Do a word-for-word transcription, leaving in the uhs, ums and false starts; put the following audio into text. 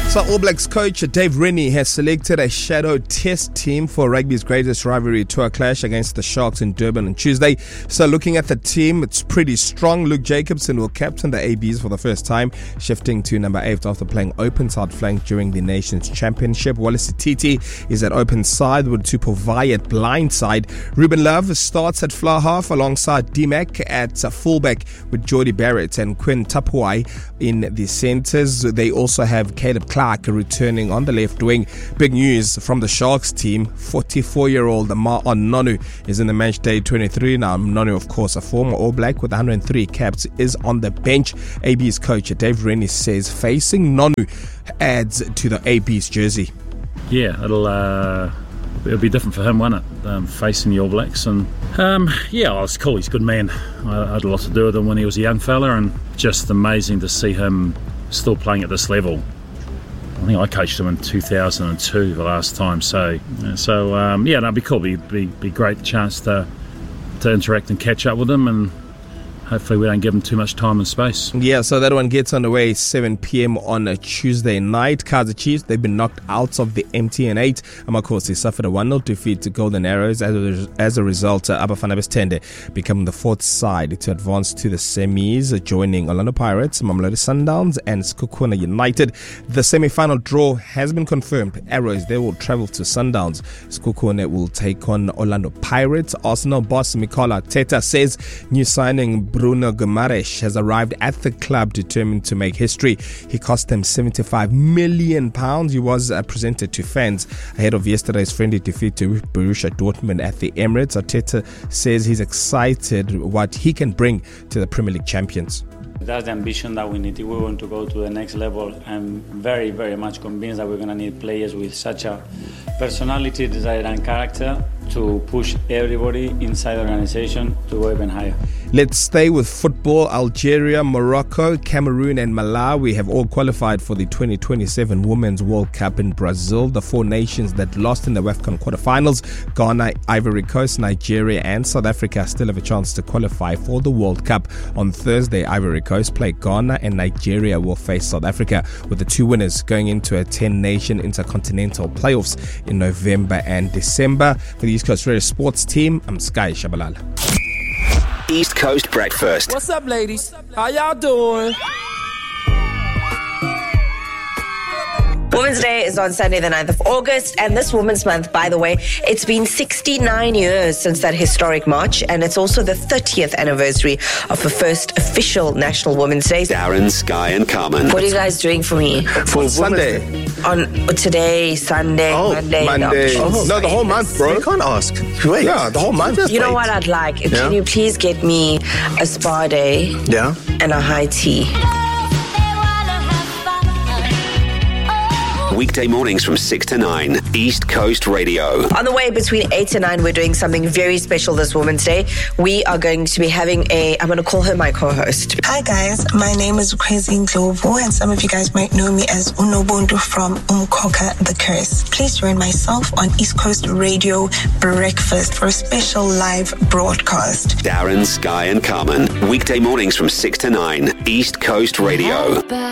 So All Blacks coach Dave Rennie has selected a shadow test team for rugby's greatest rivalry tour clash against the Sharks in Durban on Tuesday. So looking at the team, it's pretty strong. Luke Jacobson will captain the A Bs for the first time, shifting to number eight after playing open side flank during the Nations Championship. Wallace Titi is at open side with Tupovai at blind side. Ruben Love starts at fly half alongside D-Mac at fullback with Jordie Barrett and Quinn Tapuai in the centres. They also have Caleb Clark returning on the left wing. Big news from the Sharks team, forty-four-year-old Ma'an Nonu is in the match day twenty-three. Now Nonu, of course, a former All Black with one hundred three caps, is on the bench. A B's coach Dave Rennie says facing Nonu adds to the A B's jersey. Yeah, it'll uh, it'll be different for him, won't it? Um, facing the All Blacks, and um, yeah, oh, it's cool. He's a good man. I, I had a lot to do with him when he was a young fella, and just amazing to see him still playing at this level. I think I coached him in two thousand two the last time, so so um, yeah, that'd be cool. Be be be great chance to to interact and catch up with him, and hopefully we don't give him too much time and space. Yeah, so that one gets underway seven p.m. on a Tuesday night. Kaizer Chiefs, they've been knocked out of the M T N eight. And of course, they suffered a one nil defeat to Golden Arrows. As a, as a result, uh, Abafana Bestende becoming the fourth side to advance to the semis, uh, joining Orlando Pirates, Mamelodi Sundowns and Sekhukhune United. The semi-final draw has been confirmed. Arrows, they will travel to Sundowns. Sekhukhune will take on Orlando Pirates. Arsenal boss Mikel Arteta says new signing Bruno Guimaraes has arrived at the club determined to make history. He cost them seventy-five million pounds. He was uh, presented to fans ahead of yesterday's friendly defeat to Borussia Dortmund at the Emirates. Arteta says he's excited what he can bring to the Premier League champions. That's the ambition that we need. If we want to go to the next level, I'm very, very much convinced that we're going to need players with such a personality, desire and character to push everybody inside the organization to go even higher. Let's stay with football. Algeria, Morocco, Cameroon and Malawi have all qualified for the twenty twenty-seven Women's World Cup in Brazil. The four nations that lost in the WAFCON quarterfinals, Ghana, Ivory Coast, Nigeria and South Africa, still have a chance to qualify for the World Cup. On Thursday, Ivory Coast play Ghana and Nigeria will face South Africa, with the two winners going into a ten-nation intercontinental playoffs in November and December. For the East Coast Radio Sports team, I'm Sky Shabalala. East Coast Breakfast. What's up, ladies? How y'all doing? Women's Day is on Sunday the ninth of August, and this Women's Month, by the way, it's been sixty-nine years since that historic march, and it's also the thirtieth anniversary of the first official National Women's Day. Darren, Sky and Carmen. What are you guys doing for me? For Sunday. On today, Sunday, Oh, Monday. Monday. No, No, the whole month, bro. You can't ask. Wait. Yeah, the whole month. You know what I'd like? Yeah? Can you please get me a spa day Yeah? and a high tea? Weekday mornings from six to nine. East Coast Radio. On the way between eight and nine, we're doing something very special this Women's Day. We are going to be having a, I'm going to call her my co-host. Hi guys, my name is Crazy Ndlovu, and some of you guys might know me as Unobuntu from Umkoka the Curse. Please join myself on East Coast Radio Breakfast for a special live broadcast. Darren, Sky and Carmen. Weekday mornings from six to nine. East Coast Radio.